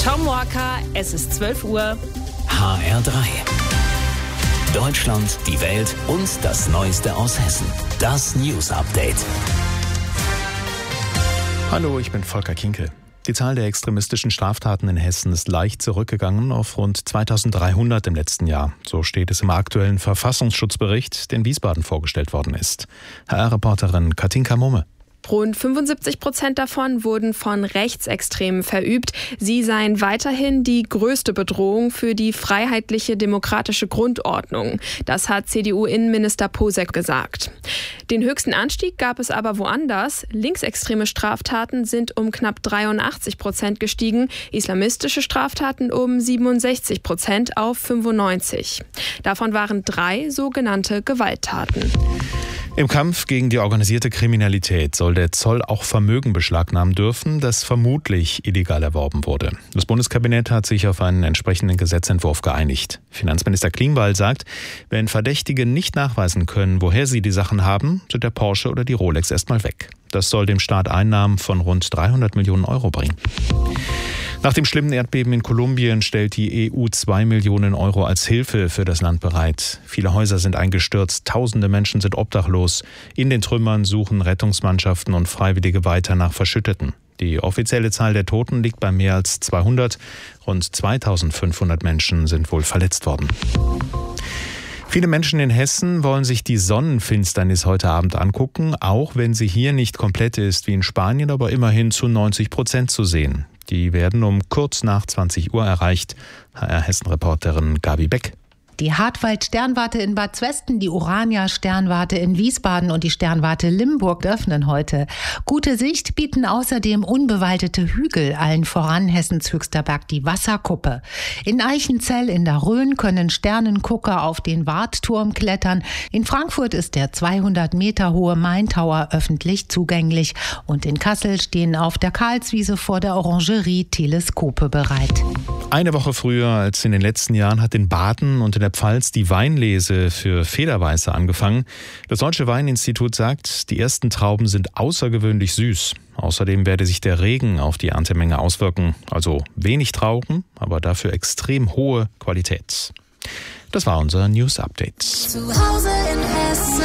Tom Walker, es ist 12 Uhr. HR3. Deutschland, die Welt und das Neueste aus Hessen. Das News Update. Hallo, ich bin Volker Kinkel. Die Zahl der extremistischen Straftaten in Hessen ist leicht zurückgegangen auf rund 2300 im letzten Jahr. So steht es im aktuellen Verfassungsschutzbericht, der in Wiesbaden vorgestellt worden ist. HR-Reporterin Katinka Mumme. Rund 75% davon wurden von Rechtsextremen verübt. Sie seien weiterhin die größte Bedrohung für die freiheitliche demokratische Grundordnung. Das hat CDU-Innenminister Posek gesagt. Den höchsten Anstieg gab es aber woanders. Linksextreme Straftaten sind um knapp 83% gestiegen, islamistische Straftaten um 67% auf 95%. Davon waren 3 sogenannte Gewalttaten. Im Kampf gegen die organisierte Kriminalität soll der Zoll auch Vermögen beschlagnahmen dürfen, das vermutlich illegal erworben wurde. Das Bundeskabinett hat sich auf einen entsprechenden Gesetzentwurf geeinigt. Finanzminister Klingbeil sagt, wenn Verdächtige nicht nachweisen können, woher sie die Sachen haben, sind der Porsche oder die Rolex erstmal weg. Das soll dem Staat Einnahmen von rund 300 Millionen Euro bringen. Nach dem schlimmen Erdbeben in Kolumbien stellt die EU 2 Millionen Euro als Hilfe für das Land bereit. Viele Häuser sind eingestürzt, tausende Menschen sind obdachlos. In den Trümmern suchen Rettungsmannschaften und Freiwillige weiter nach Verschütteten. Die offizielle Zahl der Toten liegt bei mehr als 200. Rund 2500 Menschen sind wohl verletzt worden. Viele Menschen in Hessen wollen sich die Sonnenfinsternis heute Abend angucken, auch wenn sie hier nicht komplett ist wie in Spanien, aber immerhin zu 90% zu sehen. Die werden um kurz nach 20 Uhr erreicht. HR-Hessen-Reporterin Gabi Beck. Die Hartwald-Sternwarte in Bad Zwesten, die Urania-Sternwarte in Wiesbaden und die Sternwarte Limburg öffnen heute. Gute Sicht bieten außerdem unbewaldete Hügel, allen voran Hessens höchster Berg, die Wasserkuppe. In Eichenzell in der Rhön können Sternengucker auf den Wartturm klettern. In Frankfurt ist der 200 Meter hohe Main Tower öffentlich zugänglich. Und in Kassel stehen auf der Karlswiese vor der Orangerie Teleskope bereit. Eine Woche früher als in den letzten Jahren hat in Baden und in der Pfalz die Weinlese für Federweiße angefangen. Das Deutsche Weininstitut sagt, die ersten Trauben sind außergewöhnlich süß. Außerdem werde sich der Regen auf die Erntemenge auswirken. Also wenig Trauben, aber dafür extrem hohe Qualität. Das war unser News Update. Zu Hause in Hessen.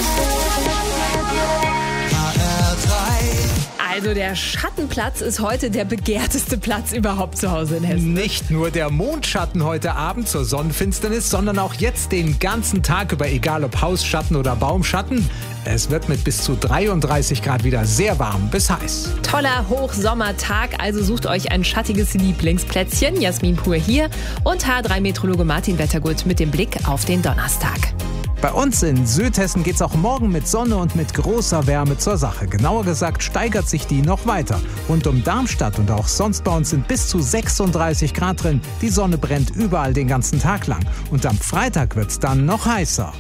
Also der Schattenplatz ist heute der begehrteste Platz überhaupt zu Hause in Hessen. Nicht nur der Mondschatten heute Abend zur Sonnenfinsternis, sondern auch jetzt den ganzen Tag über, egal ob Hausschatten oder Baumschatten. Es wird mit bis zu 33 Grad wieder sehr warm bis heiß. Toller Hochsommertag, also sucht euch ein schattiges Lieblingsplätzchen. Jasmin Pur hier und H3-Meteorologe Martin Wettergut mit dem Blick auf den Donnerstag. Bei uns in Südhessen geht's auch morgen mit Sonne und mit großer Wärme zur Sache. Genauer gesagt steigert sich die noch weiter. Rund um Darmstadt und auch sonst bei uns sind bis zu 36 Grad drin. Die Sonne brennt überall den ganzen Tag lang. Und am Freitag wird's dann noch heißer.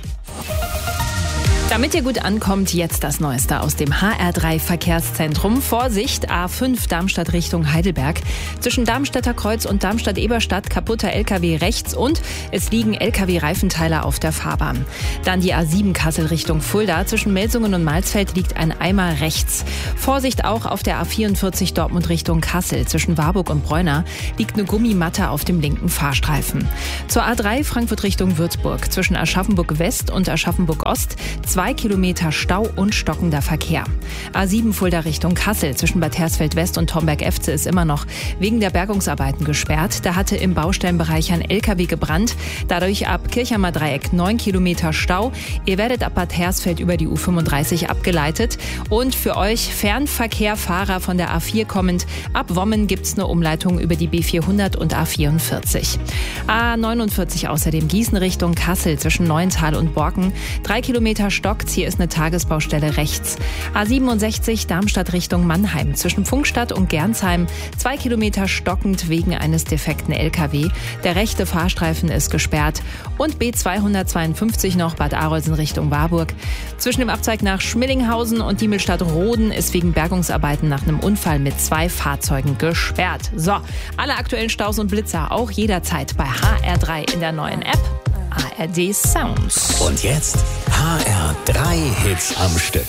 Damit ihr gut ankommt, jetzt das Neueste aus dem HR3 Verkehrszentrum. Vorsicht, A5 Darmstadt Richtung Heidelberg. Zwischen Darmstädter Kreuz und Darmstadt-Eberstadt kaputter LKW rechts und es liegen LKW-Reifenteile auf der Fahrbahn. Dann die A7 Kassel Richtung Fulda. Zwischen Melsungen und Malsfeld liegt ein Eimer rechts. Vorsicht auch auf der A44 Dortmund Richtung Kassel. Zwischen Warburg und Bräuner liegt eine Gummimatte auf dem linken Fahrstreifen. Zur A3 Frankfurt Richtung Würzburg. Zwischen Aschaffenburg West und Aschaffenburg Ost 2 Kilometer Stau und stockender Verkehr. A7 Fulda Richtung Kassel zwischen Bad Hersfeld West und Homberg-Efze ist immer noch wegen der Bergungsarbeiten gesperrt. Da hatte im Baustellenbereich ein LKW gebrannt. Dadurch ab Kirchheimer Dreieck 9 Kilometer Stau. Ihr werdet ab Bad Hersfeld über die U35 abgeleitet. Und für euch Fernverkehrfahrer von der A4 kommend, ab Wommen gibt's eine Umleitung über die B400 und A44. A49 außerdem Gießen Richtung Kassel zwischen Neuental und Borken. 3 Kilometer Stock. Hier ist eine Tagesbaustelle rechts. A67 Darmstadt Richtung Mannheim. Zwischen Pfungstadt und Gernsheim 2 Kilometer stockend wegen eines defekten LKW. Der rechte Fahrstreifen ist gesperrt. Und B252 noch Bad Arolsen Richtung Warburg. Zwischen dem Abzweig nach Schmillinghausen und Diemelstadt-Roden ist wegen Bergungsarbeiten nach einem Unfall mit 2 Fahrzeugen gesperrt. So, alle aktuellen Staus und Blitzer auch jederzeit bei HR3 in der neuen App. ARD Sounds. Und jetzt HR3 Hits am Stück.